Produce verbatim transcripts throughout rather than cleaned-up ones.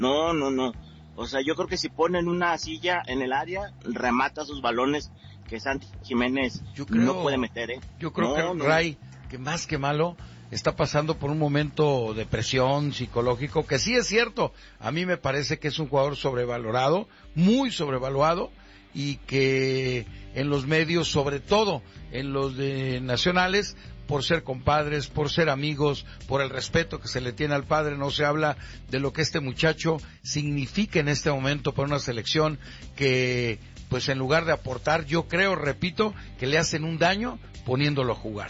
No, no, no. O sea, yo creo que si ponen una silla en el área, remata sus balones que Santi Jiménez yo creo, no puede meter, ¿eh? Yo creo no, que no, Ray, que más que malo, está pasando por un momento de presión psicológico, que sí es cierto. A mí me parece que es un jugador sobrevalorado, muy sobrevaluado, y que en los medios, sobre todo en los de nacionales, por ser compadres, por ser amigos, por el respeto que se le tiene al padre, no se habla de lo que este muchacho significa en este momento para una selección que, pues en lugar de aportar, yo creo, repito, que le hacen un daño poniéndolo a jugar.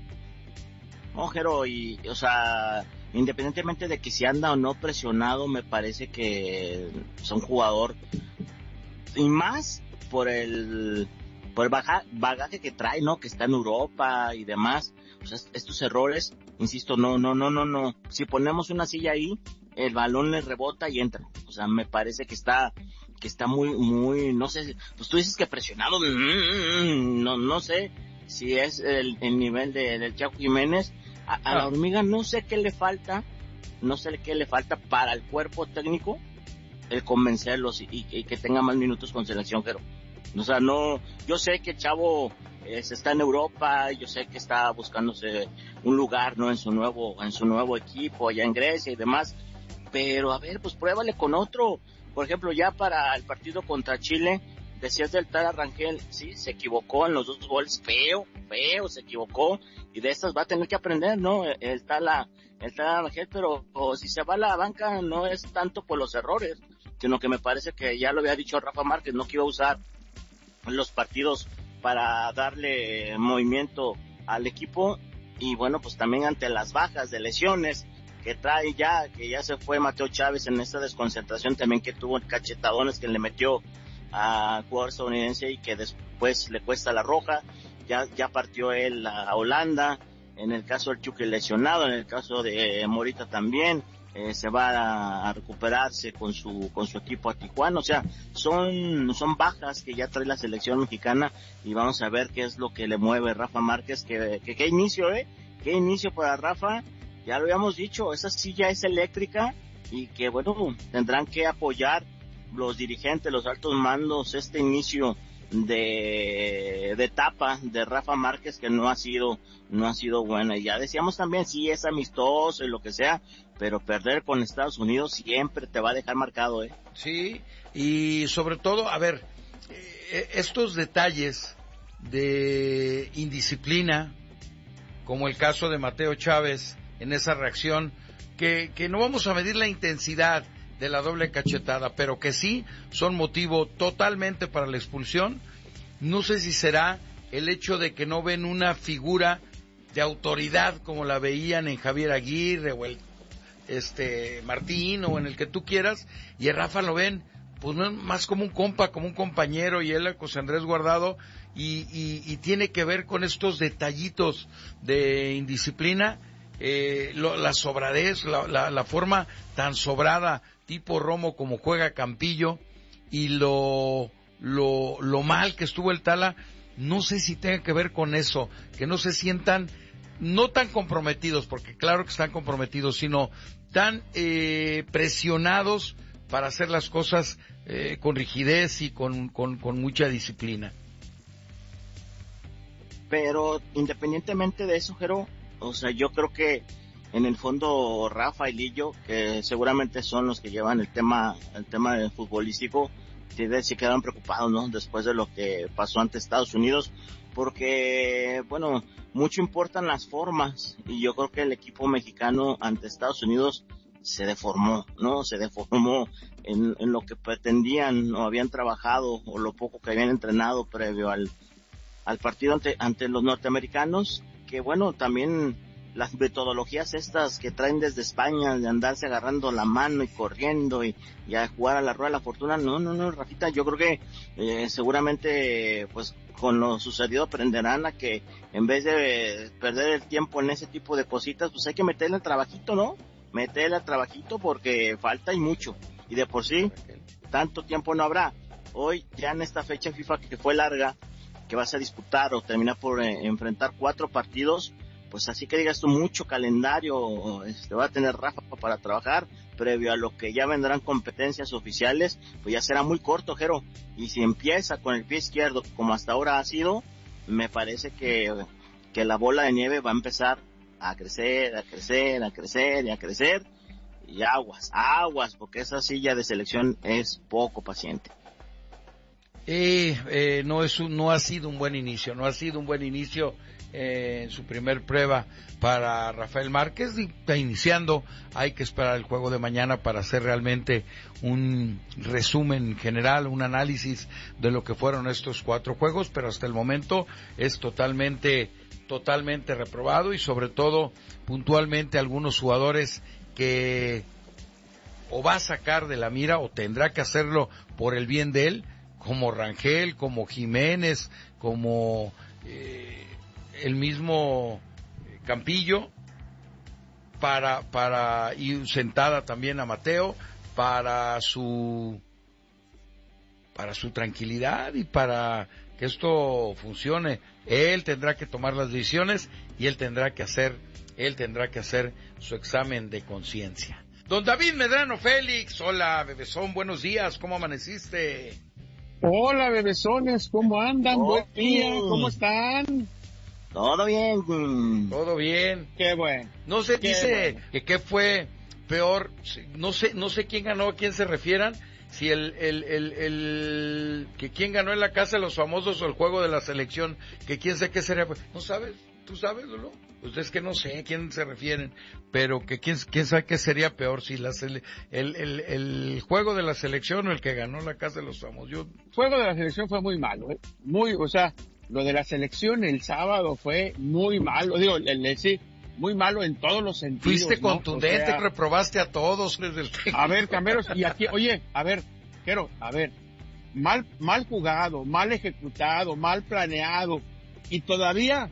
Ojero, y, o sea, independientemente de que si anda o no presionado, me parece que es un jugador, y más por el por el baja, bagaje que trae, ¿no? Que está en Europa y demás. O sea, estos errores, insisto, no, no, no, no, no. Si ponemos una silla ahí, el balón le rebota y entra. O sea, me parece que está, que está muy, muy, no sé, pues tú dices que presionado, no, no sé si es el, el nivel de, del Chaco Jiménez. A, a ah. la hormiga no sé qué le falta, no sé qué le falta para el cuerpo técnico, el convencerlos y, y, y que tenga más minutos con selección, pero o sea, no, yo sé que el chavo eh, está en Europa, yo sé que está buscándose un lugar, ¿no? En su nuevo, en su nuevo equipo, allá en Grecia y demás, pero a ver, pues pruébale con otro. Por ejemplo, ya para el partido contra Chile, decías del Tala Rangel, sí, se equivocó en los dos goles, feo, feo, se equivocó, y de estas va a tener que aprender, ¿no? El, el Tala, el Tala Rangel, pero o si se va a la banca no es tanto por los errores, sino que me parece que ya lo había dicho Rafa Márquez, no que iba a usar los partidos para darle movimiento al equipo, y bueno, pues también ante las bajas de lesiones que trae ya, que ya se fue Mateo Chávez en esta desconcentración también, que tuvo cachetadones que le metió a jugador estadounidense y que después le cuesta la roja, ya, ya partió él a Holanda, en el caso del Chucky lesionado, en el caso de Morita también, Eh, se va a, a recuperarse con su con su equipo a Tijuana. O sea, son son bajas que ya trae la selección mexicana, y vamos a ver qué es lo que le mueve Rafa Márquez, que que qué inicio, eh, qué inicio para Rafa. Ya lo habíamos dicho, esa silla es eléctrica, y que bueno, tendrán que apoyar los dirigentes, los altos mandos, este inicio de de etapa de Rafa Márquez, que no ha sido no ha sido buena. Y ya decíamos también, sí es amistoso y lo que sea, pero perder con Estados Unidos siempre te va a dejar marcado, eh. Sí, y sobre todo, a ver, eh, estos detalles de indisciplina, como el caso de Mateo Chávez en esa reacción, que que no vamos a medir la intensidad de la doble cachetada, pero que sí son motivo totalmente para la expulsión. No sé si será el hecho de que no ven una figura de autoridad como la veían en Javier Aguirre o el este Martín o en el que tú quieras, y el Rafa lo ven pues más como un compa, como un compañero, y él a José Andrés Guardado, y, y, y tiene que ver con estos detallitos de indisciplina, eh, lo, la sobradez, la, la, la forma tan sobrada tipo Romo como juega Campillo, y lo lo lo mal que estuvo el Tala. No sé si tenga que ver con eso, que no se sientan no tan comprometidos, porque claro que están comprometidos, sino tan eh, presionados para hacer las cosas eh, con rigidez y con, con con mucha disciplina. Pero independientemente de eso, Jero, o sea, yo creo que en el fondo Rafa y Lillo, que seguramente son los que llevan el tema el tema del futbolístico, se quedaron preocupados, ¿no? Después de lo que pasó ante Estados Unidos, porque, bueno, mucho importan las formas, y yo creo que el equipo mexicano ante Estados Unidos se deformó, ¿no? Se deformó en, en lo que pretendían o habían trabajado, o lo poco que habían entrenado previo al, al partido ante, ante los norteamericanos, que bueno, también las metodologías estas que traen desde España, de andarse agarrando la mano y corriendo y, y a jugar a la rueda de la fortuna, no, no, no, Rafita, yo creo que eh, seguramente pues con lo sucedido aprenderán a que en vez de perder el tiempo en ese tipo de cositas, pues hay que meterle el trabajito, ¿no? Meterle el trabajito, porque falta y mucho, y de por sí tanto tiempo no habrá. Hoy ya en esta fecha FIFA que fue larga, que vas a disputar o terminar por eh, enfrentar cuatro partidos, pues así que digas tú mucho calendario, este, va a tener Rafa para trabajar, previo a lo que ya vendrán competencias oficiales, pues ya será muy corto, Jero. Y si empieza con el pie izquierdo, como hasta ahora ha sido, me parece que, que la bola de nieve va a empezar a crecer, a crecer, a crecer y a crecer. Y aguas, aguas, porque esa silla de selección es poco paciente. Eh, eh, no es un, no ha sido un buen inicio, no ha sido un buen inicio eh, en su primer prueba para Rafael Márquez. Está iniciando, hay que esperar el juego de mañana para hacer realmente un resumen general, un análisis de lo que fueron estos cuatro juegos, pero hasta el momento es totalmente, totalmente reprobado y sobre todo puntualmente algunos jugadores que o va a sacar de la mira o tendrá que hacerlo por el bien de él, como Rangel, como Jiménez, como eh, el mismo Campillo, para para y sentada también a Mateo, para su para su tranquilidad y para que esto funcione. Él tendrá que tomar las decisiones y él tendrá que hacer él tendrá que hacer su examen de conciencia. Don David Medrano Félix, hola bebezón, buenos días, ¿cómo amaneciste? Hola, bebesones, ¿cómo andan? Oh, Buen día, ¿cómo están? Todo bien. Todo bien. Qué bueno. No se Qué dice bueno. que qué fue peor, no sé no sé quién ganó, a quién se refieran, si el, el, el, el, que quién ganó en la casa de los famosos o el juego de la selección, que quién sé qué sería, ¿no sabes? ¿Tú sabes, Lolo? Pues es que no sé a quién se refieren, pero que quién, quién sabe qué sería peor, si la sele, el, el, el juego de la selección o el que ganó la casa de los famosos. Yo... El juego de la selección fue muy malo, ¿eh? Muy, o sea, lo de la selección el sábado fue muy malo, digo, el, el, sí, muy malo en todos los sentidos. Fuiste ¿no? contundente, O sea, reprobaste a todos desde el técnico. A ver, Camberos, y aquí, oye, a ver, quiero, a ver, mal, mal jugado, mal ejecutado, mal planeado, y todavía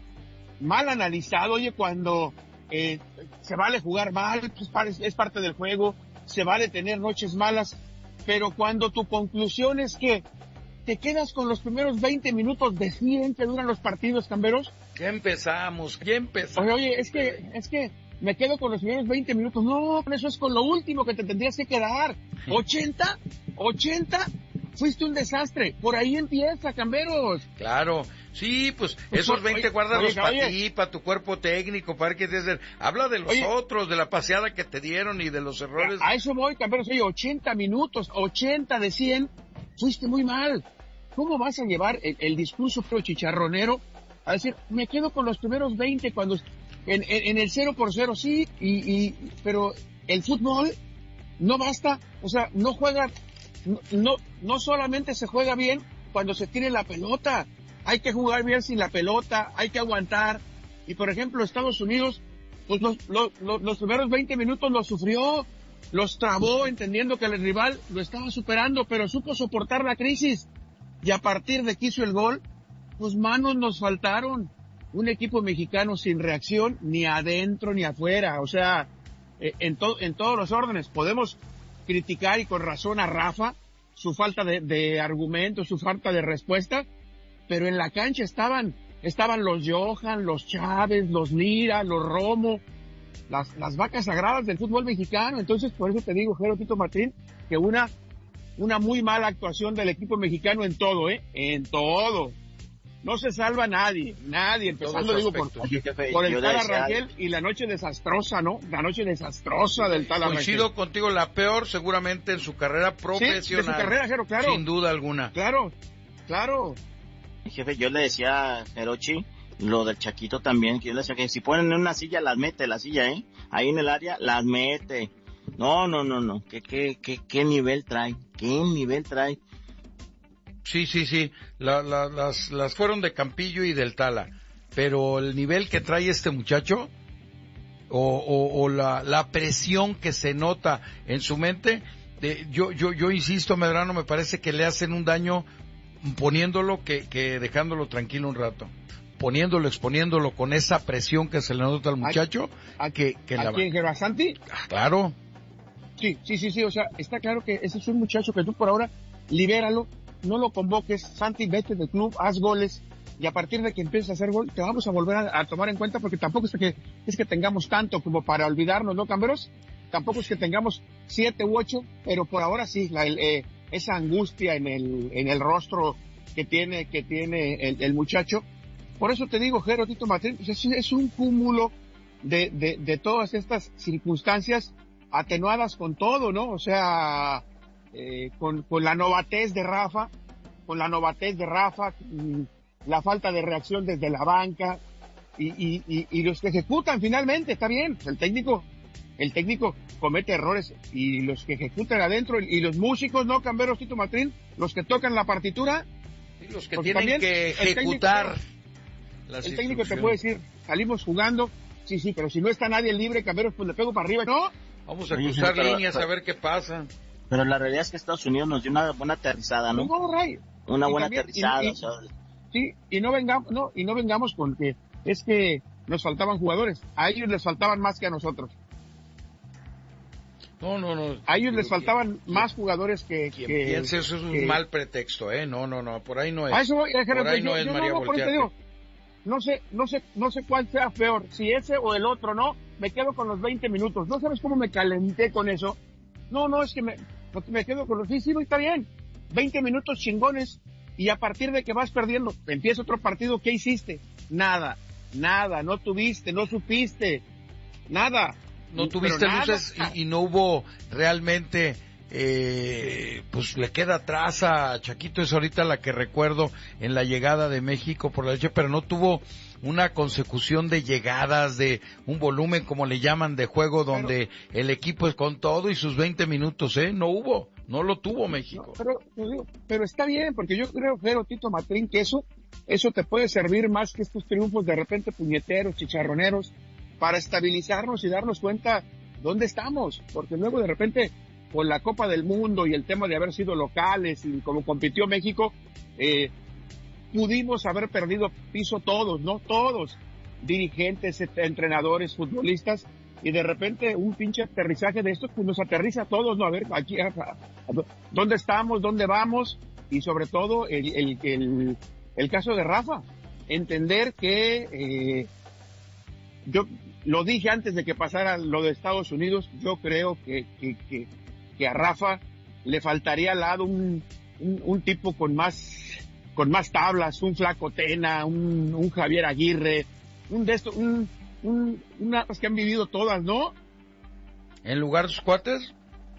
mal analizado, oye, cuando eh, se vale jugar mal, pues es parte del juego, se vale tener noches malas, pero cuando tu conclusión es que te quedas con los primeros veinte minutos de cien que duran los partidos, Camberos. Ya empezamos, ya empezamos. Oye, oye, es que, es que me quedo con los primeros veinte minutos. No, eso es con lo último que te tendrías que quedar. ¿ochenta? ¿ochenta? Fuiste un desastre. Por ahí empieza, Camberos. Claro. Sí, pues, pues esos veinte guárdalos para ti, para tu cuerpo técnico, para que te hacer. Habla de los oye, otros, de la paseada que te dieron y de los errores. A, a eso voy, Camberos. Oye, ochenta minutos, ochenta de cien, fuiste muy mal. ¿Cómo vas a llevar el, el discurso pro chicharronero a decir, me quedo con los primeros veinte cuando en, en, en el cero por cero sí, y, y, pero el fútbol no basta, o sea, no juega, no, no, no solamente se juega bien cuando se tiene la pelota, hay que jugar bien sin la pelota, hay que aguantar, y por ejemplo Estados Unidos, pues los, los, los, los primeros veinte minutos los sufrió, los trabó entendiendo que el rival lo estaba superando, pero supo soportar la crisis, y a partir de que hizo el gol, pues manos nos faltaron. Un equipo mexicano sin reacción, ni adentro ni afuera. O sea, en, to- en todos los órdenes. Podemos criticar y con razón a Rafa, su falta de, de argumentos, su falta de respuesta, pero en la cancha estaban, estaban los Johan, los Chávez, los Lira, los Romo, las, las vacas sagradas del fútbol mexicano. Entonces, por eso te digo, Jero Tito Martín, que una, una muy mala actuación del equipo mexicano en todo, ¿eh? En todo. No se salva nadie, nadie, empezando digo por, por el Tala Rangel y la noche desastrosa, ¿no? La noche desastrosa del Tala Rangel. Coincido contigo, la peor seguramente en su carrera profesional. Sí, de su carrera, Jero, claro. Sin duda alguna. Claro, claro. Jefe, yo le decía a Jerochi, lo del Chaquito también, que yo le decía que si ponen en una silla, las mete la silla, ¿eh? Ahí en el área, las mete. No, no, no, no, ¿qué, qué, qué, qué nivel trae? ¿Qué nivel trae? Sí, sí, sí, la, la, las, las fueron de Campillo y del Tala, pero el nivel que trae este muchacho, o, o, o la, la presión que se nota en su mente, de, yo, yo, yo insisto, Medrano, me parece que le hacen un daño poniéndolo que, que dejándolo tranquilo un rato, poniéndolo, exponiéndolo con esa presión que se le nota al muchacho, ¿A, que, que ¿a la quién, Jero, a Santi? Claro. Sí, sí, sí, sí, o sea, está claro que ese es un muchacho que tú por ahora, libéralo, no lo convoques, Santi, vete del club, haz goles, y a partir de que empieces a hacer gol, te vamos a volver a, a tomar en cuenta, porque tampoco es que, es que tengamos tanto como para olvidarnos, ¿no, Camberos? tampoco es que tengamos siete u ocho, pero por ahora sí, la, el, eh, esa angustia en el, en el rostro que tiene, que tiene el, el muchacho. Por eso te digo, Jero, Tito Martín, pues es, es un cúmulo de, de, de todas estas circunstancias atenuadas con todo, ¿no? O sea, eh, con, con la novatez de Rafa, con la novatez de Rafa, la falta de reacción desde la banca, y, y, y, y los que ejecutan finalmente, está bien, el técnico, el técnico comete errores, y los que ejecutan adentro, y los músicos, ¿no, Camberos, Tito Martín? Los que tocan la partitura, y los que tienen que ejecutar. El técnico te puede decir, salimos jugando, sí, sí, pero si no está nadie libre, Camberos, pues le pego para arriba, ¿no? Vamos a cruzar Oye, líneas pero, a ver qué pasa. Pero la realidad es que Estados Unidos nos dio una buena aterrizada, ¿no? No, Ray. Una y buena también, aterrizada. Y, y, o sea... Sí, y no vengamos, no, y no vengamos con que es que nos faltaban jugadores. A ellos les faltaban más que a nosotros. No, no, no. A ellos les faltaban ¿quién, más jugadores que... Quien que piense eso es un que, mal pretexto, ¿eh? No, no, no, por ahí no es. A eso voy, por ahí yo, no es, yo María no, no, por eso te digo, no sé, no sé, no sé cuál sea peor, si ese o el otro, ¿no? Me quedo con los veinte minutos. ¿No sabes cómo me calenté con eso? No, no, es que me, me quedo con los... Sí, sí, está bien. veinte minutos chingones. Y a partir de que vas perdiendo, empieza otro partido, ¿qué hiciste? Nada, nada, no tuviste, no supiste, nada. No tuviste luces y, y no hubo realmente, eh, pues le queda atrás a Chaquito, es ahorita la que recuerdo en la llegada de México por la leche, pero no tuvo una consecución de llegadas, de un volumen, como le llaman, de juego, donde pero, el equipo es con todo y sus veinte minutos, ¿eh? No hubo. No lo tuvo México. No, pero, pero está bien, porque yo creo, creo, Tito Martín, que eso, eso te puede servir más que estos triunfos de repente puñeteros, chicharroneros, para estabilizarnos y darnos cuenta dónde estamos. Porque luego de repente, con la Copa del Mundo y el tema de haber sido locales y como compitió México, eh, pudimos haber perdido piso todos, ¿no? Todos. Dirigentes, entrenadores, futbolistas. Y de repente un pinche aterrizaje de estos, pues nos aterriza a todos, ¿no? A ver, aquí, a, a, a, ¿dónde estamos? ¿Dónde vamos? Y sobre todo, el, el, el, el caso de Rafa. Entender que, eh, yo lo dije antes de que pasara lo de Estados Unidos, yo creo que, que, que, que a Rafa le faltaría al lado un, un, un tipo con más, con más tablas, un Flaco Tena, un, un Javier Aguirre, un de estos, un, Un, unas que han vivido todas, ¿no? ¿En lugar de sus cuates?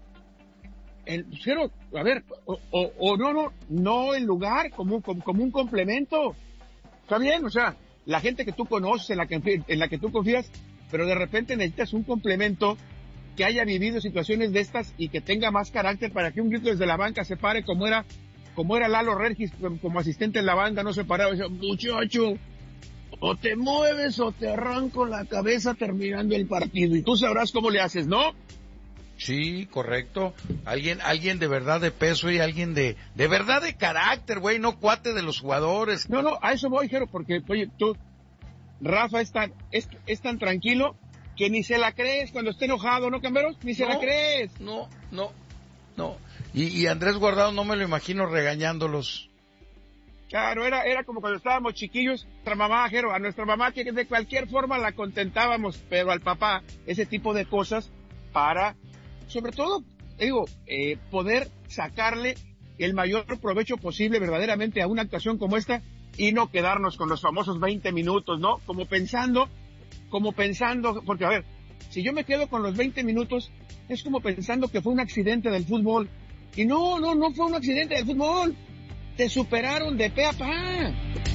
En, pero, a ver, o, o, o no, no, no en lugar, como, como, como un complemento. Está bien, o sea, la gente que tú conoces, en la que, en la que tú confías, pero de repente necesitas un complemento que haya vivido situaciones de estas y que tenga más carácter para que un grito desde la banca se pare como era, como era Lalo Regis, como asistente en la banda, no se paraba, decía, muchacho, o te mueves o te arranco la cabeza terminando el partido. Y tú sabrás cómo le haces, ¿no? Sí, correcto. Alguien, alguien de verdad de peso y alguien de, de verdad de carácter, güey, no cuate de los jugadores. No, no, a eso voy, Jero, porque, oye, tú, Rafa es tan, es, es tan tranquilo que ni se la crees cuando esté enojado, ¿no, Camberos? Ni se no, la crees. No, no, no. Y, y Andrés Guardado no me lo imagino regañándolos. Claro, era, era como cuando estábamos chiquillos, nuestra mamá, Jero, a nuestra mamá que de cualquier forma la contentábamos, pero al papá, ese tipo de cosas para, sobre todo, digo, eh, poder sacarle el mayor provecho posible verdaderamente a una actuación como esta y no quedarnos con los famosos veinte minutos, ¿no? Como pensando, como pensando, porque a ver, si yo me quedo con los veinte minutos, es como pensando que fue un accidente del fútbol. Y no, no, no fue un accidente del fútbol. Te superaron de pe a pa.